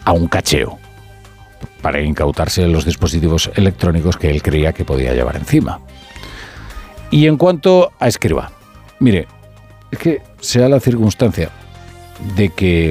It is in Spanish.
a un cacheo para incautarse los dispositivos electrónicos que él creía que podía llevar encima. Y en cuanto a Escrivá, mire, es que sea la circunstancia de que